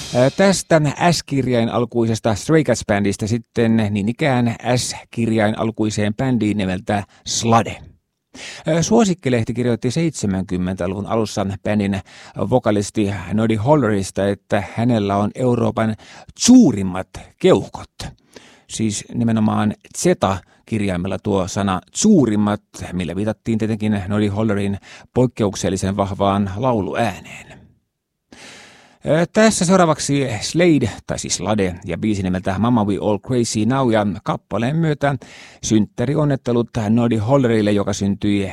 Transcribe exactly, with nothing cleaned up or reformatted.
Tästä S-kirjain alkuisesta Stray Cats-bändistä sitten niin ikään S-kirjain alkuiseen bändiin nimeltä Slade. Suosikkilehti kirjoitti seitsemänkymmentäluvun alussa bändin vokalisti Noddy Hollerista, että hänellä on Euroopan suurimmat keuhkot. Siis nimenomaan Z-kirjaimella tuo sana suurimmat, millä viitattiin tietenkin Noddy Hollerin poikkeuksellisen vahvaan lauluääneen. Tässä seuraavaksi Slade, tai siis Slade, ja biisi nimeltä Mama We All Crazy Now, ja kappaleen myötä synttärionnettelut Noddy Hollerille, joka syntyi